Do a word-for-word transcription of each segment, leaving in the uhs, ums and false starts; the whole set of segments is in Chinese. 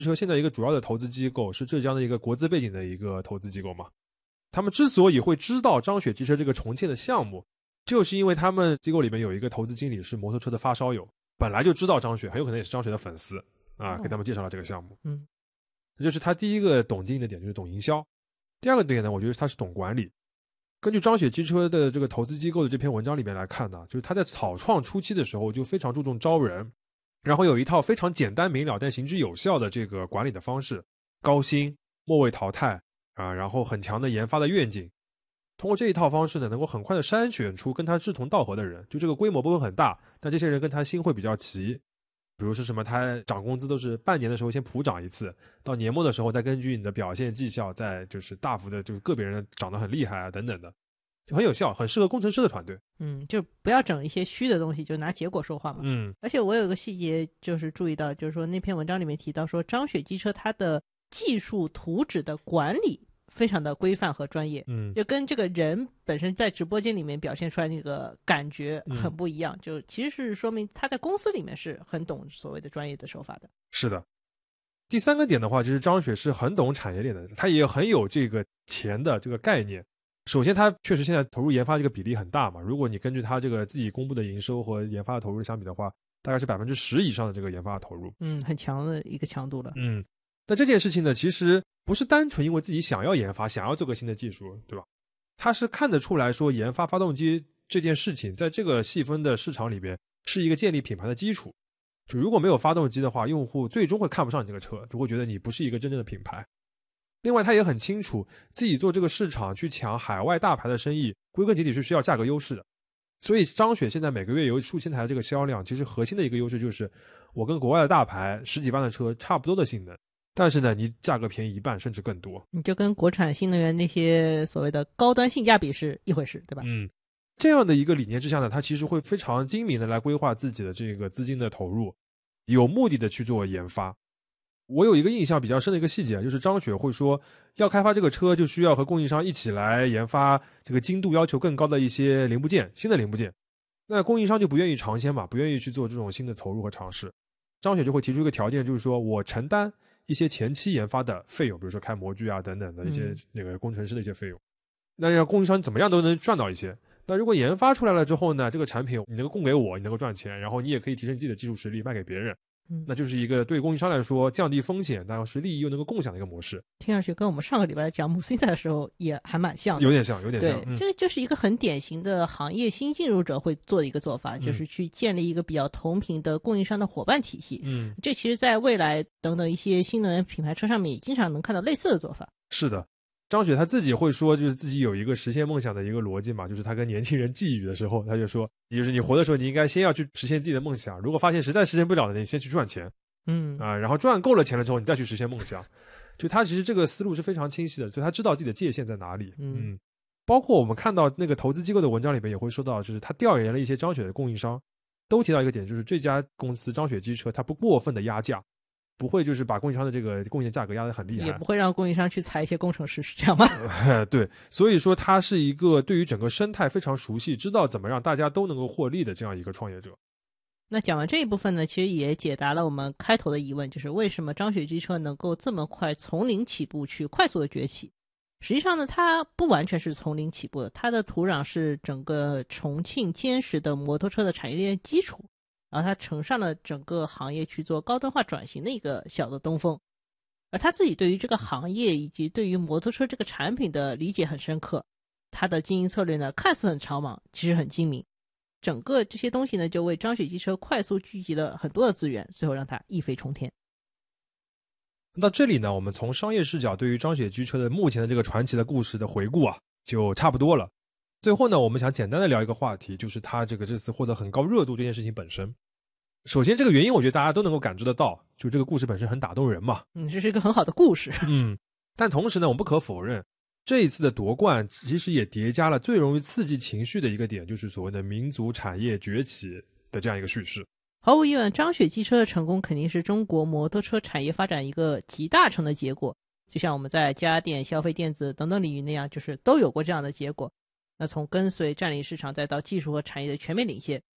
车现在一个主要的投资机构是浙江的一个国资背景的一个投资机构嘛，他们之所以会知道张雪机车这个重建的项目，就是因为他们机构里面有一个投资经理是摩托车的发烧友，本来就知道张雪，很有可能也是张雪的粉丝啊，给他们介绍了这个项目。 嗯， 这就是他第一个懂经营的点，就是懂营销。第二个点呢，我觉得他是懂管理。根据张雪机车的这个投资机构的这篇文章里面来看呢，就是他在草创初期的时候就非常注重招人，然后有一套非常简单明了但行之有效的这个管理的方式，高薪、末位淘汰啊，然后很强的研发的愿景。通过这一套方式呢，能够很快的筛选出跟他志同道合的人，就这个规模不会很大，但这些人跟他心会比较齐。比如说什么，他涨工资都是半年的时候先普涨一次，到年末的时候再根据你的表现绩效再就是大幅的就是个别人涨得很厉害啊等等的，就很有效，很适合工程师的团队。 嗯，就不要整一些虚的东西，就拿结果说话嘛。 嗯， 而且我有个细节就是注意到，就是说那篇文章里面提到说张雪机车它的技术图纸的管理非常的规范和专业， 嗯， 就跟这个人本身在直播间里面表现出来那个感觉很不一样，嗯、就其实是说明他在公司里面是很懂所谓的专业的手法的。 是的。第三个点的话，就是张雪是很懂产业链的，他也很有这个钱的这个概念。首先他确实现在投入研发这个比例很大嘛，如果你根据他这个自己公布的营收和研发的投入相比的话，大概是百分之十以上的这个研发的投入。 嗯，很强的一个强度了。 嗯，但这件事情呢，其实不是单纯因为自己想要研发，想要做个新的技术，对吧？他是看得出来说，研发发动机这件事情，在这个细分的市场里边，是一个建立品牌的基础。就如果没有发动机的话，用户最终会看不上你这个车，就会觉得你不是一个真正的品牌。另外，他也很清楚自己做这个市场去抢海外大牌的生意，归根结底是需要价格优势的。所以张雪现在每个月有数千台的这个销量，其实核心的一个优势就是我跟国外的大牌十几万的车差不多的性能，但是呢你价格便宜一半甚至更多， 你就跟国产新能源那些所谓的高端性价比是一回事，对吧？ 嗯，这样的一个理念之下呢，他其实会非常精明的来规划自己的这个资金的投入，有目的的去做研发。我有一个印象比较深的一个细节，就是张雪会说要开发这个车就需要和供应商一起来研发这个精度要求更高的一些零部件，新的零部件。那供应商就不愿意尝鲜嘛，不愿意去做这种新的投入和尝试。张雪就会提出一个条件，就是说我承担一些前期研发的费用，比如说开模具啊等等的一些那个工程师的一些费用。嗯、那让供应商怎么样都能赚到一些。那如果研发出来了之后呢，这个产品你能够供给我，你能够赚钱，然后你也可以提升自己的技术实力卖给别人。那就是一个对供应商来说降低风险，但是利益又能够共享的一个模式。 听上去跟我们上个礼拜讲姆斯的时候也还蛮像的， 有点像，有点像。 对，嗯、这个就是一个很典型的行业新进入者会做的一个做法，嗯、就是去建立一个比较同频的供应商的伙伴体系。嗯，这其实在未来等等一些新能源品牌车上面也经常能看到类似的做法。 是的。张雪他自己会说，就是自己有一个实现梦想的一个逻辑嘛，就是他跟年轻人寄语的时候，他就说，就是你活的时候，你应该先要去实现自己的梦想，如果发现实在实现不了的，你先去赚钱。嗯啊，然后赚够了钱了之后，你再去实现梦想。就他其实这个思路是非常清晰的，就他知道自己的界限在哪里。嗯，包括我们看到那个投资机构的文章里面也会说到，就是他调研了一些张雪的供应商，都提到一个点，就是这家公司张雪机车，它不过分的压价，不会就是把供应商的这个供应的价格压得很厉害， 也不会让供应商去裁一些工程师，是这样吗？ 对，所以说他是一个对于整个生态非常熟悉，知道怎么让大家都能够获利的这样一个创业者。 那讲完这一部分呢，其实也解答了我们开头的疑问，就是为什么张雪机车能够这么快从零起步去快速的崛起。实际上呢，它不完全是从零起步的，它的土壤是整个重庆坚实的摩托车的产业链基础，然后它乘上了整个行业去做高端化转型的一个小的东风。而他自己对于这个行业以及对于摩托车这个产品的理解很深刻，他的经营策略呢看似很草莽，其实很精明。整个这些东西呢，就为张雪机车快速聚集了很多的资源，最后让它一飞冲天。 到这里呢，我们从商业视角对于张雪机车的目前的这个传奇的故事的回顾啊，就差不多了。最后呢，我们想简单的聊一个话题，就是他这个这次获得很高热度这件事情本身。首先这个原因我觉得大家都能够感知得到，就这个故事本身很打动人嘛。 嗯，这是一个很好的故事。 嗯，但同时呢，我们不可否认，这一次的夺冠其实也叠加了最容易刺激情绪的一个点，就是所谓的民族产业崛起的这样一个叙事。 毫无疑问，张雪机车的成功肯定是中国摩托车产业发展一个集大成的结果，就像我们在家电、消费电子等等领域那样，就是都有过这样的结果。那从跟随占领市场再到技术和产业的全面领先，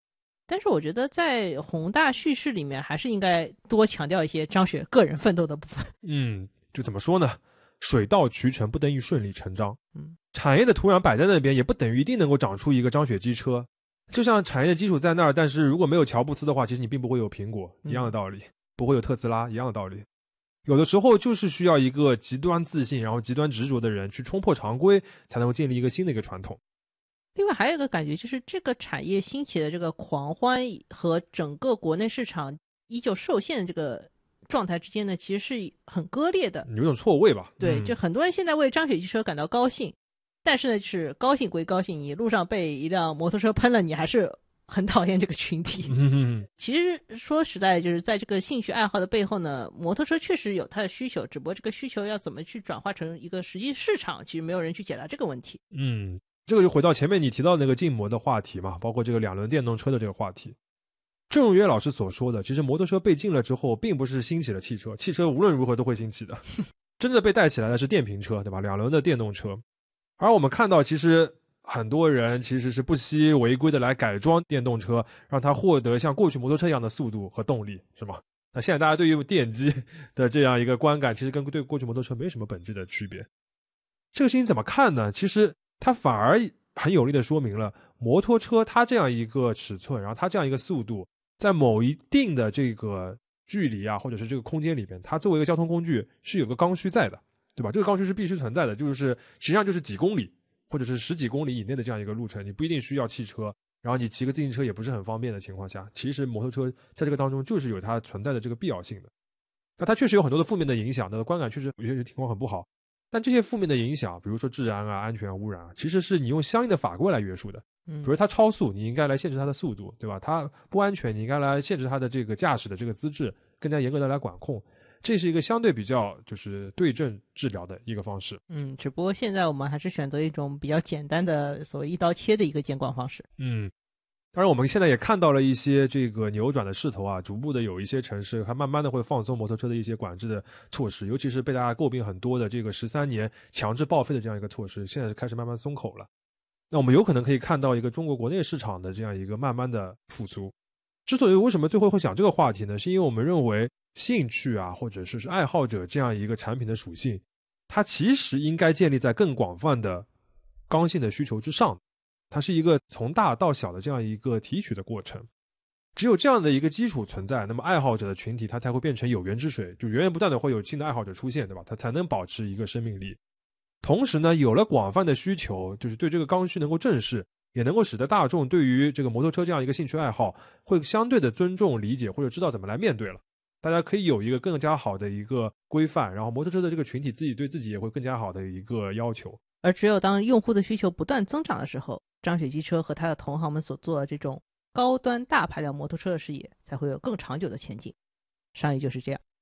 但是我觉得在宏大叙事里面，还是应该多强调一些张雪个人奋斗的部分。 嗯，就怎么说呢？水到渠成不等于顺理成章。 嗯， 产业的土壤摆在那边，也不等于一定能够长出一个张雪机车。就像产业的基础在那儿，但是如果没有乔布斯的话，其实你并不会有苹果，一样的道理。嗯，不会有特斯拉，一样的道理。有的时候就是需要一个极端自信，然后极端执着的人去冲破常规，才能够建立一个新的一个传统。 另外还有一个感觉，就是这个产业兴起的这个狂欢和整个国内市场依旧受限的这个状态之间呢，其实是很割裂的， 有种错位吧。 对， 嗯， 就很多人现在为张雪机车感到高兴，但是呢，就是高兴归高兴，你路上被一辆摩托车喷了，你还是很讨厌这个群体。 嗯， 其实说实在，就是在这个兴趣爱好的背后呢，摩托车确实有它的需求，只不过这个需求要怎么去转化成一个实际市场，其实没有人去解答这个问题。 嗯，这个就回到前面你提到那个禁摩的话题嘛，包括这个两轮电动车的这个话题。正如约老师所说的，其实摩托车被禁了之后，并不是兴起了汽车，汽车无论如何都会兴起的。真的被带起来的是电瓶车，对吧？两轮的电动车。而我们看到，其实很多人其实是不惜违规的来改装电动车，让它获得像过去摩托车一样的速度和动力，是吗？那现在大家对于电机的这样一个观感，其实跟对过去摩托车没什么本质的区别。这个事情怎么看呢？其实它反而很有力的说明了摩托车它这样一个尺寸，然后它这样一个速度，在某一定的这个距离啊，或者是这个空间里边，它作为一个交通工具是有个刚需在的，对吧？这个刚需是必须存在的，就是实际上就是几公里或者是十几公里以内的这样一个路程，你不一定需要汽车，然后你骑个自行车也不是很方便的情况下，其实摩托车在这个当中就是有它存在的这个必要性的。那它确实有很多的负面的影响，那个观感确实有些情况很不好，但这些负面的影响，比如说治安啊、安全啊、污染啊，其实是你用相应的法规来约束的。比如它超速，你应该来限制它的速度，对吧？它不安全，你应该来限制它的这个驾驶的这个资质，更加严格的来管控。这是一个相对比较就是对症治疗的一个方式。 嗯，只不过现在我们还是选择一种比较简单的所谓一刀切的一个监管方式。 嗯，当然我们现在也看到了一些这个扭转的势头啊，逐步的有一些城市还慢慢的会放松摩托车的一些管制的措施，尤其是被大家诟病很多的这个十三年强制报废的这样一个措施，现在是开始慢慢松口了。那我们有可能可以看到一个中国国内市场的这样一个慢慢的复苏。之所以为什么最后会讲这个话题呢，是因为我们认为兴趣啊，或者是爱好者这样一个产品的属性，它其实应该建立在更广泛的刚性的需求之上，它是一个从大到小的这样一个提取的过程。只有这样的一个基础存在，那么爱好者的群体它才会变成有源之水，就源源不断的会有新的爱好者出现，对吧？它才能保持一个生命力。同时呢，有了广泛的需求，就是对这个刚需能够正视，也能够使得大众对于这个摩托车这样一个兴趣爱好会相对的尊重理解，或者知道怎么来面对了。大家可以有一个更加好的一个规范，然后摩托车的这个群体自己对自己也会更加好的一个要求。 而只有当用户的需求不断增长的时候，张雪机车和他的同行们所做的这种高端大排量摩托车的事业才会有更长久的前景。商业就是这样。